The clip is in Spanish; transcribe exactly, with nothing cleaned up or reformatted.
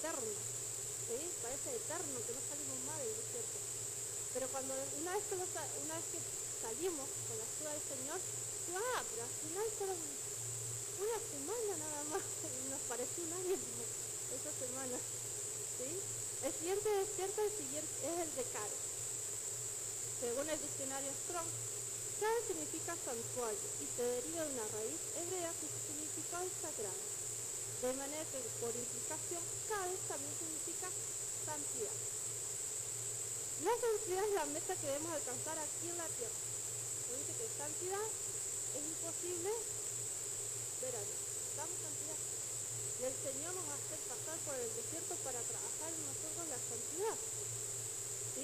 eterno, ¿sí? Parece eterno que no salimos más del desierto. Pero cuando una vez que, lo, una vez que salimos con la ayuda del Señor, digo, ah, pero al final fueron una semana nada más, y nos pareció un año esa semana, ¿sí? El siguiente desierto el siguiente, es el de Cades. Según el diccionario Strong, Cades significa santuario y se deriva de una raíz hebrea cuyo significado es sagrado. De manera que por implicación, Cades también significa santidad. La santidad es la meta que debemos alcanzar aquí en la tierra. Nos dice que santidad es imposible ver a Dios. Damos santidad. Y el Señor nos va a hacer pasar por el desierto para trabajar en nosotros la santidad.